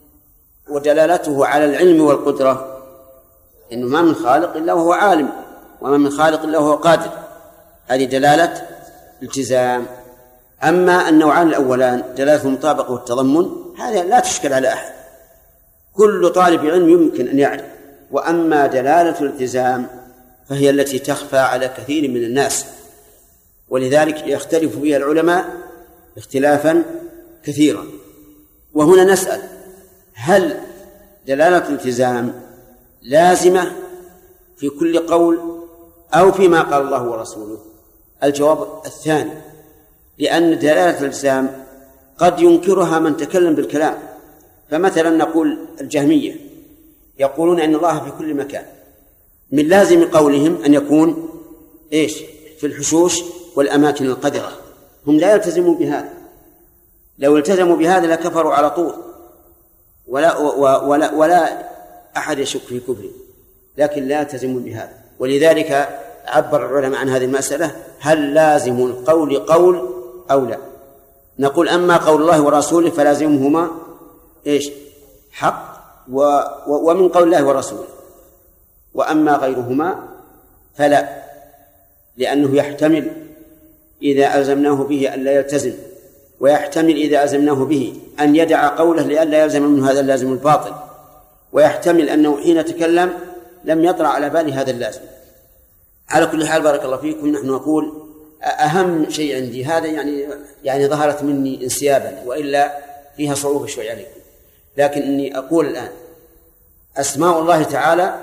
ودلالته على العلم والقدرة، إنه ما من خالق إلا وهو عالم، وما من خالق إلا وهو قادر، هذه دلالة التزام. أما النوعان الأولان دلالة المطابقة والتضمن، هذا لا تشكل على أحد، كل طالب علم يمكن أن يعرف. وأما دلالة الالتزام فهي التي تخفى على كثير من الناس، ولذلك يختلف فيها العلماء اختلافا كثيرا. وهنا نسأل: هل دلالة الالتزام لازمة في كل قول أو فيما قال الله ورسوله؟ الجواب الثاني، لأن دلالة الالتزام قد ينكرها من تكلم بالكلام. فمثلا نقول الجهمية يقولون أن الله في كل مكان، من لازم قولهم أن يكون إيش؟ في الحشوش والأماكن القذرة. هم لا يلتزمون بهذا، لو التزموا بهذا لكفروا على طول، ولا, ولا, ولا أحد يشك في كفره، لكن لا يلتزمون بهذا. ولذلك عبر العلماء عن هذه المسألة: هل لازم القول قول أو لا؟ نقول: أما قول الله ورسوله فلازمهما إيش؟ حق و و ومن قول الله ورسوله. وأما غيرهما فلا، لأنه يحتمل إذا ألزمناه به أن لا يلتزم، ويحتمل إذا ألزمناه به أن يدع قوله لئلا يلزم منه هذا اللازم الباطل، ويحتمل أنه حين تكلم لم يطرأ على باله هذا اللازم. على كل حال بارك الله فيكم، نحن نقول أهم شيء عندي هذا، يعني يعني ظهرت مني انسيابا، وإلا فيها صعوبة شوي عليكم، لكن إني أقول الآن أسماء الله تعالى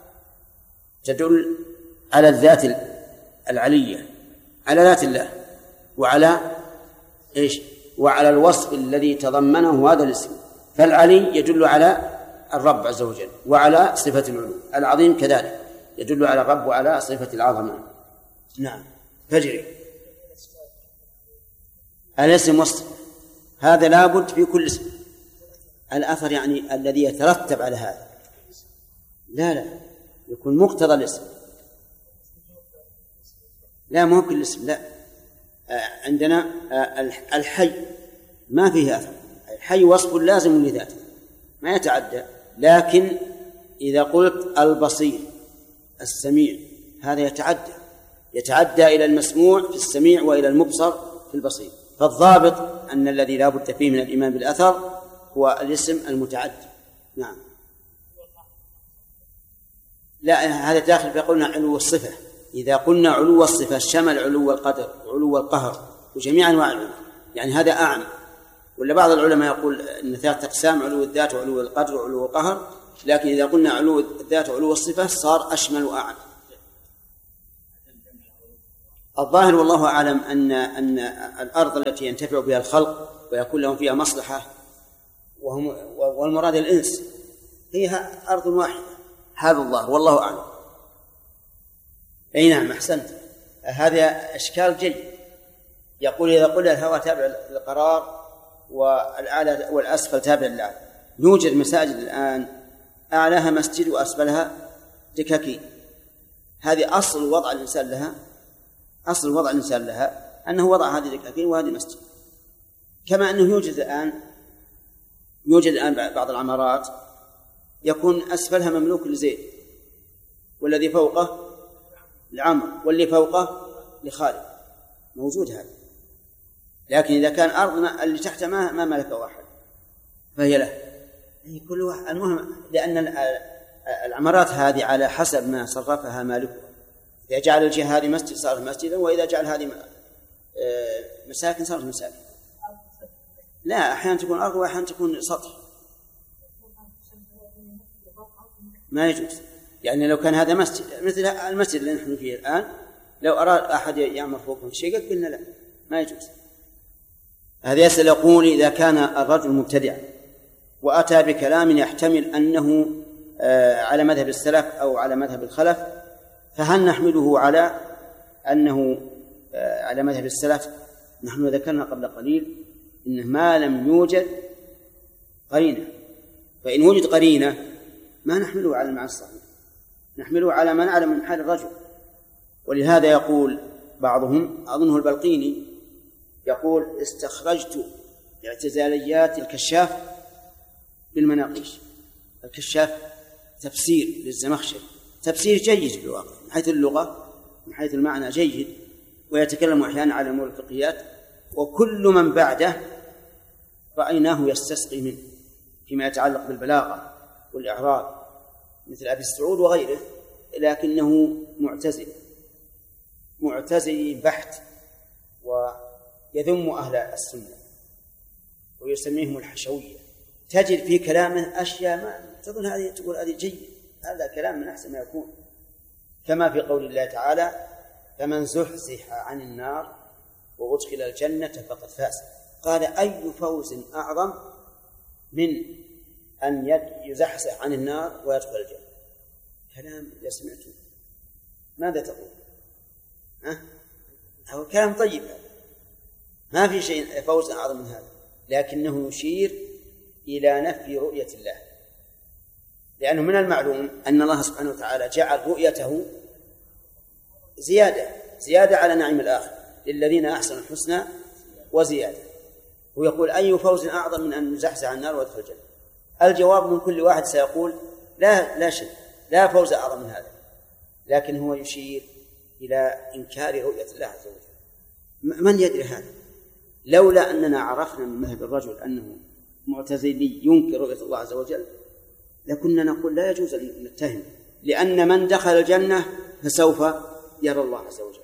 تدل على الذات العلية، على ذات الله، وعلى إيش؟ وعلى الوصف الذي تضمنه هذا الاسم. فالعلي يدل على الرب عز وجل وعلى صفة العلو، العظيم كذلك يدل على الرب وعلى صفة العظمة. نعم، فجري الاسم وصف، هذا لابد في كل اسم. الأثر يعني الذي يترتب على هذا، لا لا يكون مقتضى الاسم، لا مو كل اسم، لا. عندنا الحي ما فيه أثر، الحي وصف لازم لذاته ما يتعدى. لكن إذا قلت البصير السميع، هذا يتعدى يتعدى إلى المسموع في السميع وإلى المبصر في البصير. فالضابط أن الذي لا بد فيه من الإيمان بالأثر هو الاسم المتعدي. نعم، لا هذا داخل في قولنا علو الصفة. إذا قلنا علو الصفة شمل علو القدر وعلو القهر وجميع أنواع العلو، يعني هذا أعم. ولا بعض العلماء يقول أن ثلاثة أقسام: علو الذات وعلو القدر وعلو القهر. لكن إذا قلنا علو الذات وعلو الصفة صار أشمل وأعم. الظاهر والله أعلم أن أن الأرض التي ينتفع بها الخلق ويكون لهم فيها مصلحة وهم والمراد الإنس هي أرض واحدة، هذا الظاهر والله أعلم. أي نعم أحسنت، هذا إشكال جيد. يقول إذا قلنا الهواء تابع للقرار والأعلى والأسفل تابع للأعلى، يوجد مساجد الآن أعلاها مسجد وأسفلها دكاكين، هذه أصل وضع الإنسان لها، أصل وضع الإنسان لها أنه وضع هذه الدكاكين وهذه مسجد. كما أنه يوجد الآن يوجد الآن بعض العمارات يكون أسفلها مملوك لزيد والذي فوقه لعمر واللي فوقه لخالد، موجود هذا. لكن إذا كان أرضنا اللي تحت ما ما ملكه أحد فهي له، كل واحد. المهم لأن العمارات هذه على حسب ما صرفها مالكها، إذا جعل الجهة هذه مسجد صارت مسجدا، وإذا جعل هذه مساكن صارت مساكن. لا، أحيانا تكون أرض وأحيانا تكون سطح، ما يجوز. يعني لو كان هذا مسجد مثل المسجد اللي نحن فيه الآن، لو أراد أحد يعمر فوقه شيء قلنا لا، ما يجوز. هذا يسأل يقول إذا كان الرجل مبتدع وأتى بكلام يحتمل أنه على مذهب السلف أو على مذهب الخلف، فهل نحمله على أنه على مذهب السلف؟ نحن ذكرنا قبل قليل إنه ما لم يوجد قرينة، فإن وجد قرينة ما نحمله على المعنى الصحيح، نحمله على ما نعلم من حال الرجل. ولهذا يقول بعضهم، أظنه البلقيني، يقول استخرجت اعتزاليات الكشاف بالمناقيش. الكشاف تفسير للزمخشري، تفسير جيد في الواقع من حيث اللغة من حيث المعنى جيد، ويتكلم أحيانا على أمور الفقهيات، وكل من بعده رأيناه يستسقي منه فيما يتعلق بالبلاغة والإعراب مثل أبي السعود وغيره، لكنه معتزل معتزل بحت، ويذم أهل السنة ويسميهم الحشوية. تجد في كلامه أشياء ما تظن هذه تقول هذه جيد، هذا كلام من أحسن ما يكون، كما في قول الله تعالى فمن زحزح عن النار وأدخل الجنة فقد فاز. قال أي فوز أعظم من أن يزحزح عن النار ويدخل الجنة؟ كلام إذا سمعته ماذا تقول؟ ها؟ هو كلام طيب، ما في شيء فوز أعظم من هذا، لكنه يشير إلى نفي رؤية الله، لأنه من المعلوم أن الله سبحانه وتعالى جعل رؤيته زيادة زيادة على نعيم الآخر، للذين أحسنوا الحسنى وزيادة. ويقول أي فوز أعظم من أن يزحزح عن النار ويدخل الجنة؟ الجواب من كل واحد سيقول لا لا شيء، لا فوز أعظم من هذا، لكن هو يشير إلى إنكار رؤية الله عز وجل. من يدري هذا؟ لولا أننا عرفنا من مذهب الرجل أنه معتزلي ينكر رؤية الله عز وجل لكنا نقول لا يجوز أن نتهم، لأن من دخل الجنة فسوف يرى الله عز وجل.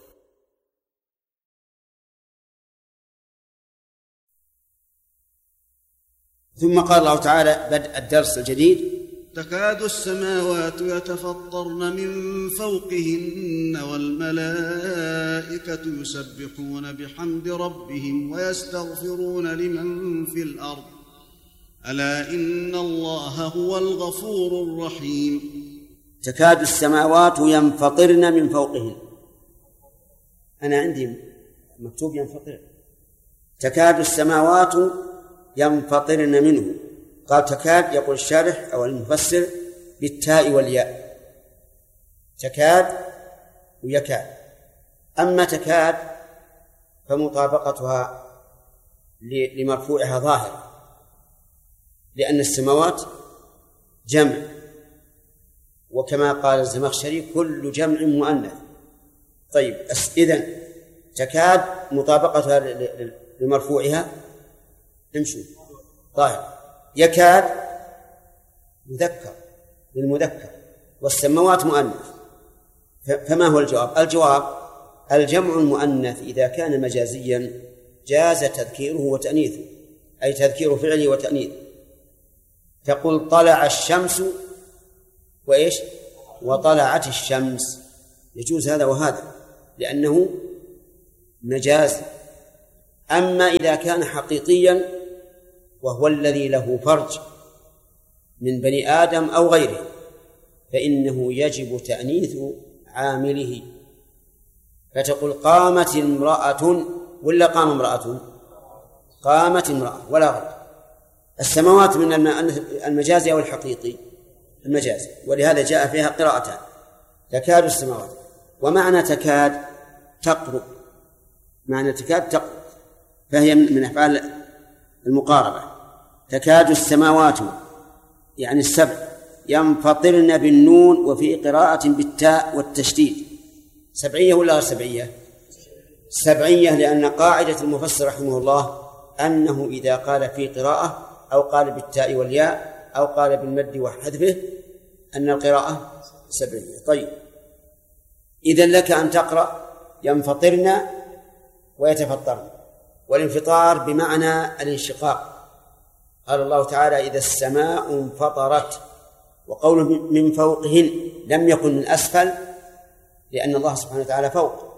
ثم قال الله تعالى بدء الدرس الجديد: تكاد السماوات يتفطرن من فوقهن والملائكة يسبحون بحمد ربهم ويستغفرون لمن في الأرض ألا إن الله هو الغفور الرحيم. تكاد السماوات ينفطرن من فوقهن، أنا عندي مكتوب ينفطر، تكاد السماوات ينفطرن منه. قال تكاد، يقول الشارح أو المفسر بالتاء والياء، تكاد ويكاد. أما تكاد فمطابقتها لمرفوعها ظاهرة، لأن السماوات جمع، وكما قال الزمخشري كل جمع مؤنث. طيب إذن تكاد مطابقتها لمرفوعها امشوا ظاهر، يكاد مذكر للمذكر والسماوات مؤنث. فما هو الجواب؟ الجواب الجمع المؤنث إذا كان مجازيا جاز تذكيره وتأنيثه، أي تذكير فعله وتأنيثه. تقول طلع الشمس وإيش؟ وطلعت الشمس، يجوز هذا وهذا، لأنه مجازي. أما إذا كان حقيقيا وهو الذي له فرج من بني آدم أو غيره فإنه يجب تأنيث عامله، فتقول قامت امرأة ولا قام امرأة؟ قامت امرأة ولا غير. السماوات من المجازي أو الحقيقي؟ المجازي، ولهذا جاء فيها قراءتان تكاد السماوات. ومعنى تكاد تقرب، معنى تكاد تقرب، فهي من أفعال المقاربة. تكاد السماوات يعني السبع ينفطرن بالنون، وفي قراءة بالتاء والتشديد. سبعية ولا غير سبعية؟ سبعية، لأن قاعدة المفسر رحمه الله أنه إذا قال في قراءة أو قال بالتاء والياء أو قال بالمد وحذفه أن القراءة سبعية. طيب، إذن لك أن تقرأ ينفطرن ويتفطرن، والانفطار بمعنى الانشقاق. قال الله تعالى إذا السماء انفطرت، وقوله من فوقهن لم يكن من أسفل، لأن الله سبحانه وتعالى فوق،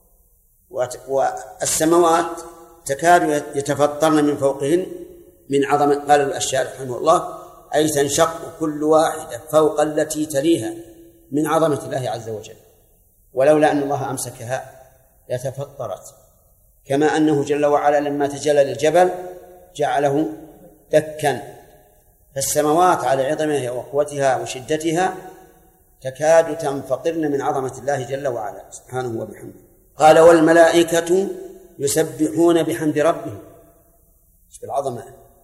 والسماوات تكاد يتفطرن من فوقهن من عظمة. قال الشارح رحمه الله أي تنشق كل واحدة فوق التي تليها من عظمة الله عز وجل، ولولا أن الله أمسكها لتفطرت، كما أنه جل وعلا لما تجلى للجبل جعله دكا. فالسماوات على عظمها وقوتها وشدتها تكاد تنفطرن من عظمة الله جل وعلا سبحانه وبحمده. قال والملائكة يسبحون بحمد ربهم. ايش بالعظمة؟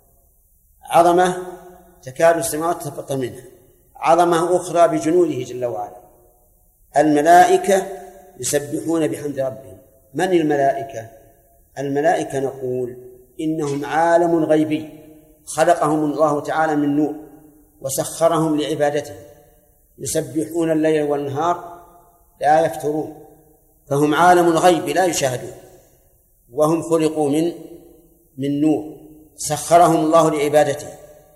عظمة تكاد السماوات تتفطر منها، عظمة أخرى بجنوده جل وعلا. الملائكة يسبحون بحمد ربهم. من الملائكة؟ الملائكة نقول إنهم عالم غيبي خلقهم الله تعالى من نور وسخرهم لعبادته، يسبحون الليل والنهار لا يفترون، فهم عالم الغيب لا يشاهدون، وهم خلقوا من من نور سخرهم الله لعبادته،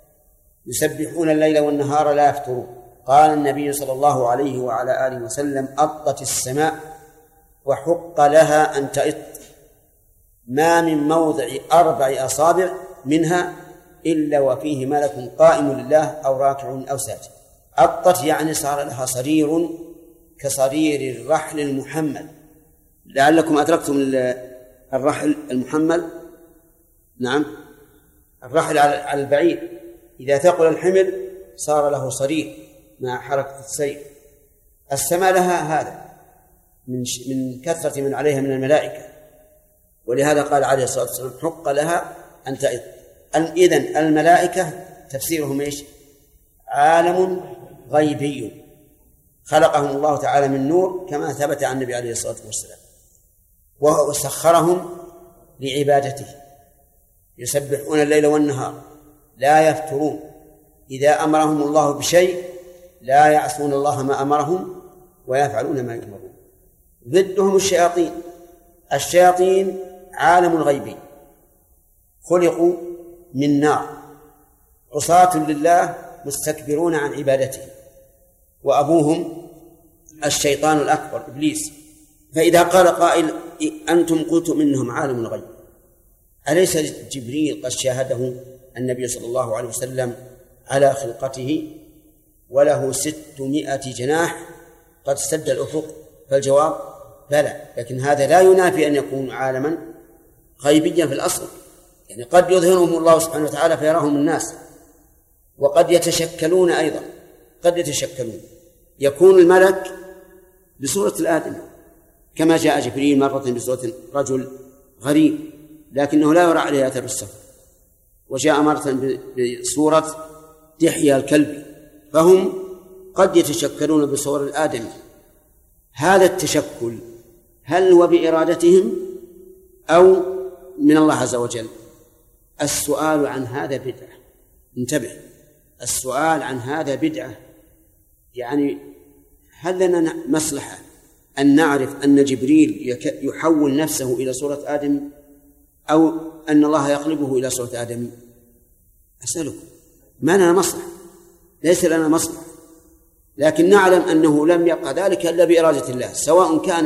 يسبحون الليل والنهار لا يفترون. قال النبي صلى الله عليه وعلى آله وسلم أطت السماء وحق لها أن تئط، ما من موضع أربع أصابع منها إلا وفيه ملك قائم لله أو راكع أو ساجد. أطت يعني صار لها صرير كصرير الرحل المحمل. لعلكم أدركتم الرحل المحمل. نعم، الرحل على البعير إذا ثقل الحمل صار له صرير مع حركة السير. السماء لها هذا من من كثرة من عليها من الملائكة، ولهذا قال عليه الصلاة والسلام حق لها أن تئط. إذن الملائكة تفسيرهم إيش؟ عالم غيبي خلقهم الله تعالى من نور كما ثبت عن النبي عليه الصلاة والسلام، وسخرهم لعبادته، يسبحون الليل والنهار لا يفترون، إذا أمرهم الله بشيء لا يعصون الله ما أمرهم ويفعلون ما يؤمرون. ضدهم الشياطين. الشياطين عالم غيبي خلقوا من نار، عصاة لله مستكبرون عن عبادته، وأبوهم الشيطان الأكبر إبليس. فإذا قال قائل أنتم قلتم إنهم عالم الغيب، أليس جبريل قد شاهده النبي صلى الله عليه وسلم على خلقته وله ستمائة جناح قد سد الأفق؟ فالجواب بلى، لكن هذا لا ينافي أن يكون عالما غيبيا في الأصل، يعني قد يظهرهم الله سبحانه وتعالى فيراهم الناس، وقد يتشكلون أيضا، قد يتشكلون. يكون الملك بصورة الآدم كما جاء جبريل مرة بصورة رجل غريب لكنه لا يرى عليه أثر السفر، وجاء مرة بصورة دحية الكلب، فهم قد يتشكلون بصور الآدم. هذا التشكل هل هو بإرادتهم أو من الله عز وجل؟ السؤال عن هذا بدعة. انتبه، السؤال عن هذا بدعة. يعني هل لنا مصلحة أن نعرف أن جبريل يحول نفسه إلى صورة آدم أو أن الله يقلبه إلى صورة آدم؟ أسألكم، ما لنا مصلحة، ليس لنا مصلحة، لكن نعلم أنه لم يقع ذلك إلا بإرادة الله، سواء كان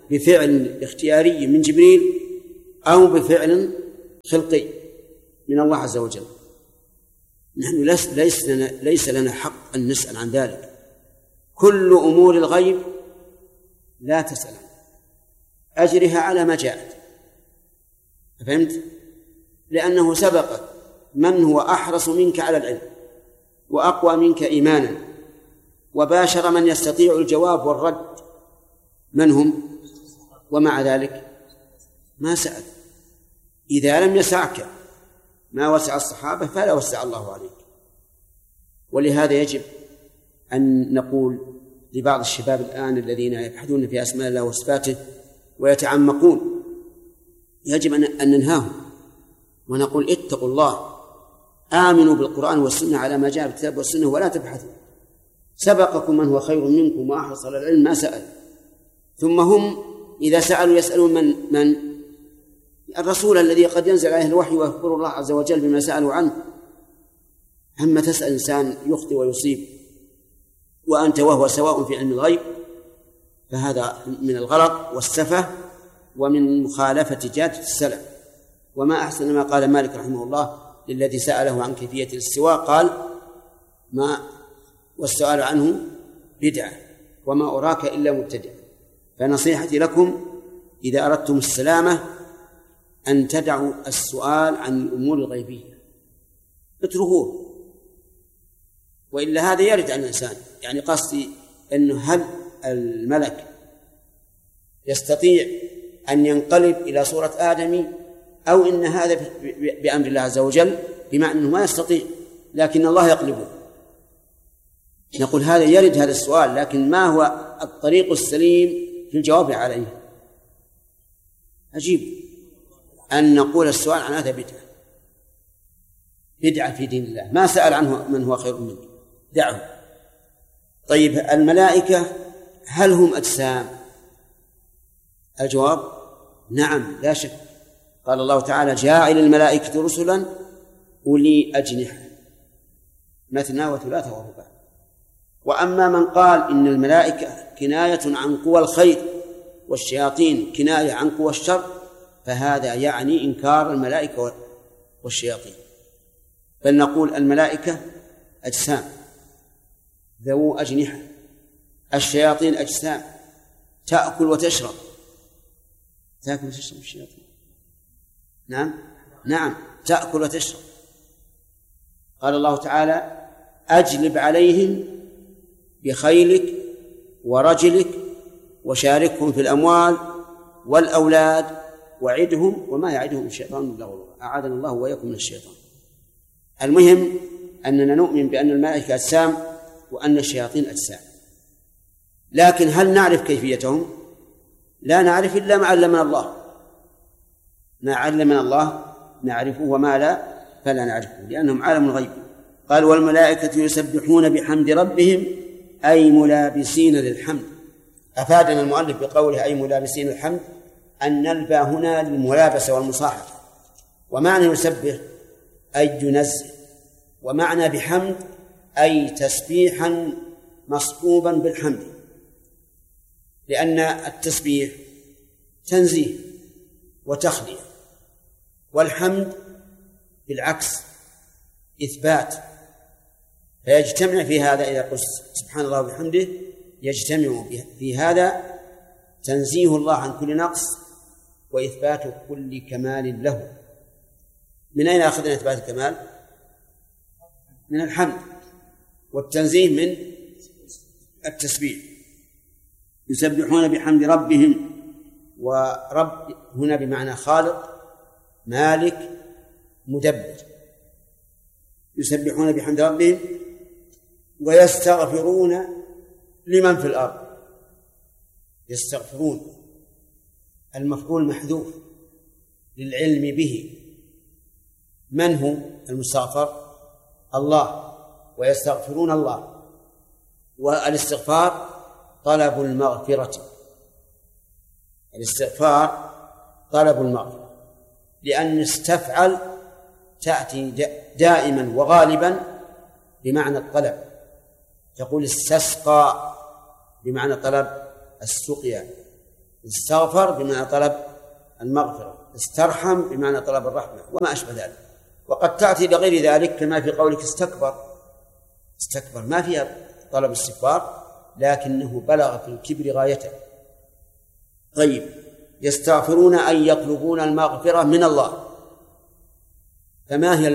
بفعل اختياري من جبريل أو بفعل خلقي من الله عز وجل. نحن ليس لنا, ليس لنا حق أن نسأل عن ذلك. كل أمور الغيب لا تسأل عنها، أجرها على ما جاءت. فهمت؟ لأنه سبق من هو أحرص منك على العلم وأقوى منك إيمانا وباشر من يستطيع الجواب والرد، من هم؟ ومع ذلك ما سأل. إذا لم يسعك ما وسع الصحابة فلا وسع الله عليك. ولهذا يجب أن نقول لبعض الشباب الآن الذين يبحثون في أسماء الله وصفاته ويتعمقون، يجب أن ننهاهم ونقول اتقوا الله، آمنوا بالقرآن والسنة على ما جاء بالكتاب والسنة ولا تبحثوا. سبقكم من هو خير منكم وأحرص على العلم ما سأل، ثم هم إذا سألوا يسألون من من الرسول الذي قد ينزل عليه الوحي ويخبر الله عز وجل بما سألوا عنه. أما تسأل إنسان يخطئ ويصيب وأنت وهو سواء في علم الغيب، فهذا من الغلط والسفة ومن مخالفة جادة السلف. وما أحسن ما قال مالك رحمه الله للذي سأله عن كيفية الاستواء، قال ما والسؤال عنه بدعة وما أراك إلا مبتدع. فنصيحتي لكم إذا أردتم السلامة أن تدعوا السؤال عن الأمور الغيبية، اتركوه، وإلا هذا يرد عن الإنسان. يعني قصدي أنه هل الملك يستطيع أن ينقلب إلى صورة آدمي، أو إن هذا بأمر الله عز وجل، بمعنى أنه ما يستطيع لكن الله يقلبه. نقول هذا يرد هذا السؤال، لكن ما هو الطريق السليم في الجواب عليه؟ أجيب أن نقول السؤال عن هذا بدعة، بدعة في دين الله، ما سأل عنه من هو خير منك، دعه. طيب الملائكة هل هم أجسام؟ الجواب نعم لا شك. قال الله تعالى جاعل الملائكة رسلا أولي أجنحة مثنى وثلاث ورباع. وأما من قال إن الملائكة كناية عن قوى الخير والشياطين كناية عن قوى الشر، فهذا يعني إنكار الملائكة والشياطين. بل نقول الملائكة أجسام ذو أجنحة، الشياطين أجسام تأكل وتشرب. تأكل وتشرب الشياطين؟ نعم نعم تأكل وتشرب. قال الله تعالى أجلب عليهم بخيلك ورجلك وشاركهم في الأموال والأولاد وعدهم وما يعدهم الشيطان إلا غرورا. أعاذنا الله وإياكم من الشيطان. المهم أننا نؤمن بأن الملائكة أجسام وأن الشياطين أجسام، لكن هل نعرف كيفيتهم؟ لا نعرف إلا ما علمنا الله. ما علمنا الله نعرفه وما لا فلا نعرفه، لأنهم عالم الغيب. قال والملائكة يسبحون بحمد ربهم أي ملابسين للحمد. أفادنا المؤلف بقوله أي ملابسين الحمد أن نلبى هنا للملابسة والمصاحبة. ومعنى يسبح أي ينزه، ومعنى بحمد أي تسبيحا مصحوبا بالحمد، لأن التسبيح تنزيه وتخلية، والحمد بالعكس إثبات. فيجتمع في هذا إذا قلت سبحان الله وبحمده، يجتمع في هذا تنزيه الله عن كل نقص وإثبات كل كمال له. من أين أخذنا إثبات الكمال؟ من الحمد، والتنزيه من التسبيح. يسبحون بحمد ربهم، ورب هنا بمعنى خالق مالك مدبر. يسبحون بحمد ربهم ويستغفرون لمن في الأرض. يستغفرون المفعول محذوف للعلم به. من هو المستغفر؟ الله، ويستغفرون الله. والاستغفار طلب المغفرة، الاستغفار طلب المغفرة، لأن استفعل تأتي دائما وغالبا بمعنى الطلب. تقول استسقى بمعنى طلب السقيا، استغفر بمعنى طلب المغفرة، استرحم بمعنى طلب الرحمة وما أشبه ذلك. وقد تأتي بغير ذلك كما في قولك استكبر، استكبر ما فيها طلب استكبار لكنه بلغ في الكبر غايته. طيب، يستغفرون أن يطلبون المغفرة من الله، فما هي